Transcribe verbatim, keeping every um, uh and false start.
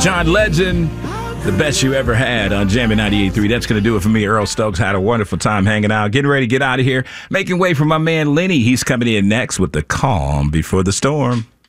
John Legend, the best you ever had on Jammin' ninety-eight point three. That's going to do it for me. Earl Stokes had a wonderful time hanging out. Getting ready to get out of here. Making way for my man Lenny. He's coming in next with the calm before the storm.